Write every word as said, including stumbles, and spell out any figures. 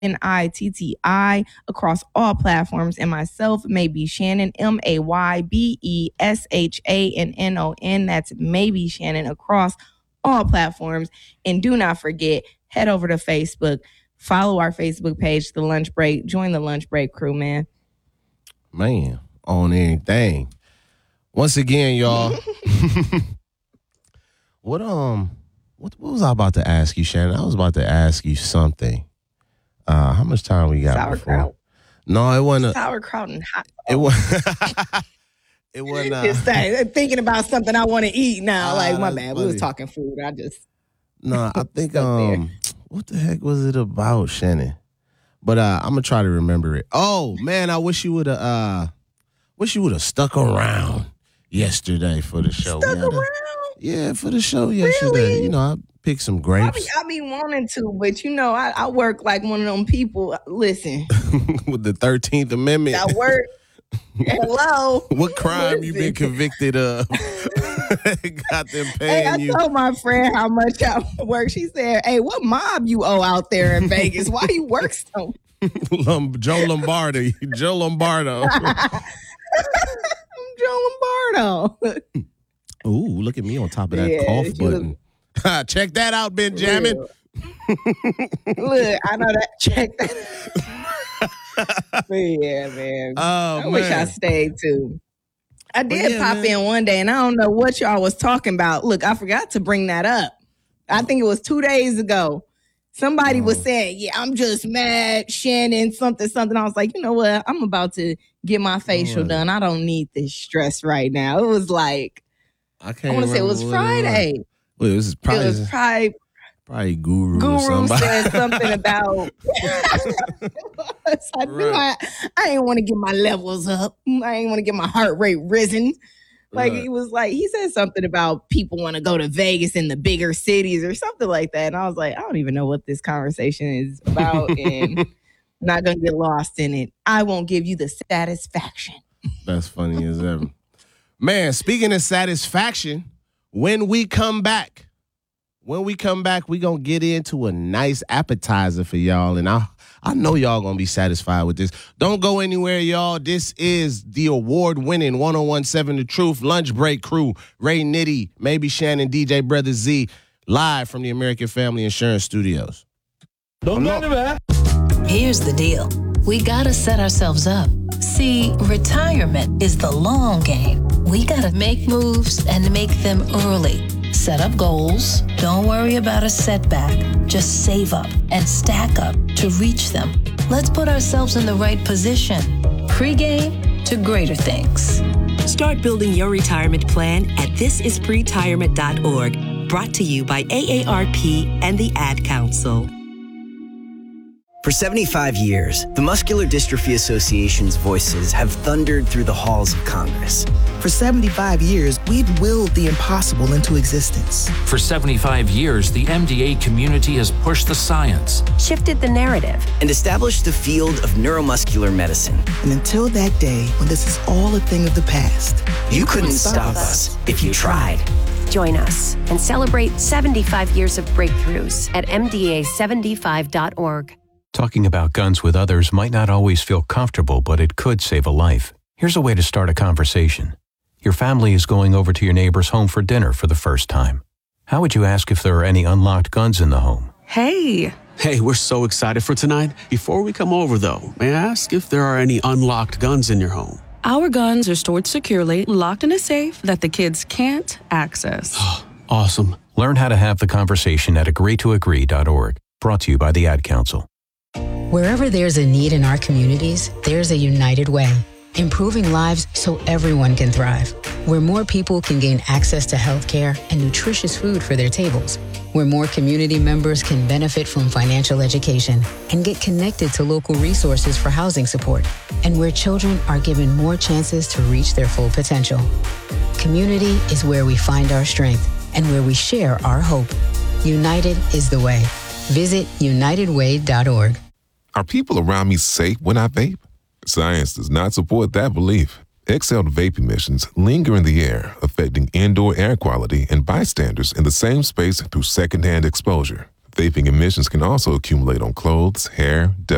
N I T T I across all platforms, and myself, Maybe Shannon, M A Y B E S H A N N O N. That's Maybe Shannon across all platforms. And do not forget, head over to Facebook, follow our Facebook page, The Lunch Break, join the Lunch Break crew, man. Man, on anything. Once again, y'all, what um, what, what was I about to ask you, Shannon? I was about to ask you something. Uh, how much time we got? Sauerkraut. Before? No, it wasn't. A, Sauerkraut and hot. It was. It wasn't. Uh, just saying, thinking about something I want to eat now. Uh, like my bad, funny. We was talking food. I just. No, I think um, what the heck was it about, Shannon? But uh, I'm gonna try to remember it. Oh man, I wish you would have. Uh, wish you would have stuck around yesterday for the show. Stuck yeah, around. The, yeah, for the show yesterday. Really? You know, I picked some grapes. I be, I be wanting to, but you know, I, I work like one of them people. Listen, with the thirteenth Amendment. I work. Hello. What crime Listen. You been convicted of? Got them paying hey, I you. I told my friend how much I work. She said, "Hey, what mob you owe out there in Vegas? Why you work so?" Joe Lombardo. Joe Lombardo. I'm Joe Lombardo. Ooh, look at me on top of that yeah, cough button. Was... Check that out, Benjamin. Look, I know that. Check that. But yeah, man. Oh, I man. wish I stayed too. I did yeah, pop man. in one day, and I don't know what y'all was talking about. Look, I forgot to bring that up. I think it was two days ago. Somebody oh. was saying, yeah, I'm just mad, Shannon, something, something. I was like, you know what? I'm about to get my facial oh, done. I don't need this stress right now. It was like, I can't I want to say it was Friday. It was. Wait, it was probably, it was probably, probably Guru Guru or somebody. said something about, I knew right. I, I didn't want to get my levels up. I didn't want to get my heart rate risen. Like, right. He was like, he said something about people want to go to Vegas in the bigger cities or something like that. And I was like, I don't even know what this conversation is about. And I'm not going to get lost in it. I won't give you the satisfaction. That's funny as ever. Man, speaking of satisfaction, when we come back, when we come back, we're going to get into a nice appetizer for y'all. And I I know y'all going to be satisfied with this. Don't go anywhere, y'all. This is the award-winning one oh one point seven The Truth Lunch Break crew. Ray Nitty, Maybe Shannon, D J Brother Z, live from the American Family Insurance Studios. Don't go anywhere. Here's the deal. We got to set ourselves up. See, retirement is the long game. We got to make moves and make them early. Set up goals. Don't worry about a setback. Just save up and stack up to reach them. Let's put ourselves in the right position. Pre-game to greater things. Start building your retirement plan at this is pretirement dot org. Brought to you by A A R P and the Ad Council. For seventy-five years, the Muscular Dystrophy Association's voices have thundered through the halls of Congress. For seventy-five years, we've willed the impossible into existence. For seventy-five years, the M D A community has pushed the science, shifted the narrative, and established the field of neuromuscular medicine. And until that day, when this is all a thing of the past, you, you couldn't, couldn't stop, stop us if you tried. Join us and celebrate seventy-five years of breakthroughs at M D A seventy-five dot org. Talking about guns with others might not always feel comfortable, but it could save a life. Here's a way to start a conversation. Your family is going over to your neighbor's home for dinner for the first time. How would you ask if there are any unlocked guns in the home? Hey. Hey, we're so excited for tonight. Before we come over, though, may I ask if there are any unlocked guns in your home? Our guns are stored securely, locked in a safe that the kids can't access. Awesome. Learn how to have the conversation at agree to agree dot org. Brought to you by the Ad Council. Wherever there's a need in our communities, there's a United Way, improving lives so everyone can thrive. Where more people can gain access to healthcare and nutritious food for their tables. Where more community members can benefit from financial education and get connected to local resources for housing support. And where children are given more chances to reach their full potential. Community is where we find our strength and where we share our hope. United is the way. Visit united way dot org. Are people around me safe when I vape? Science does not support that belief. Exhaled vape emissions linger in the air, affecting indoor air quality and bystanders in the same space through secondhand exposure. Vaping emissions can also accumulate on clothes, hair, dust.